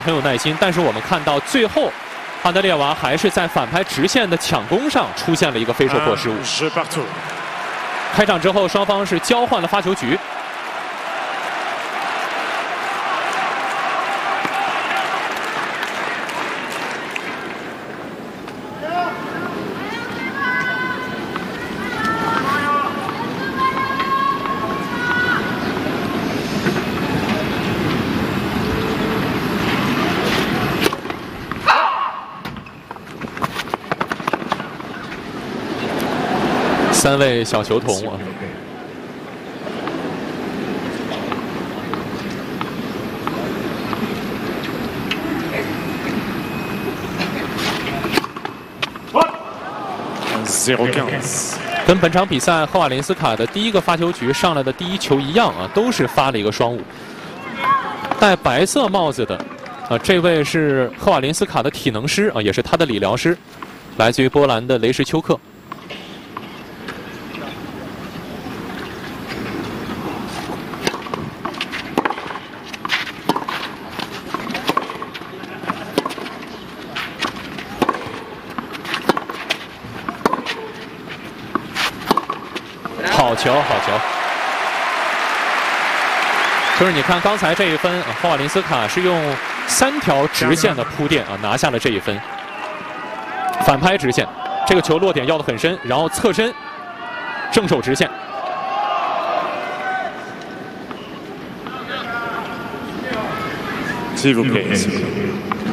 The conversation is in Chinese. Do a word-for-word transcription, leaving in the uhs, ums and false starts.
很有耐心，但是我们看到最后，安德烈娃还是在反拍直线的抢攻上出现了一个非受迫失误。开场之后，双方是交换了发球局。 三位小球童啊，跟本场比赛赫瓦林斯卡的第一个发球局上来的第一球一样啊，都是发了一个双误。戴白色帽子的啊，这位是赫瓦林斯卡的体能师啊，也是他的理疗师，来自于波兰的雷什丘克。 好球，好球！就是你看刚才这一分，赫瓦林斯卡是用三条直线的铺垫啊拿下了这一分。反拍直线，这个球落点要得很深，然后侧身正手直线。 S'il vous plaît.